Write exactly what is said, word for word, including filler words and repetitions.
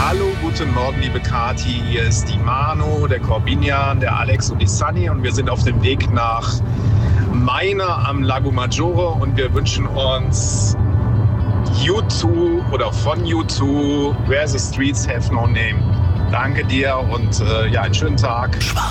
Hallo, guten Morgen, liebe Kati. Hier ist die Manu, der Corbinian, der Alex und die Sunny. Und wir sind auf dem Weg nach Maina am Lago Maggiore. Und wir wünschen uns U zwei oder von U zwei, Where the Streets Have No Name. Danke dir und äh, ja, einen schönen Tag.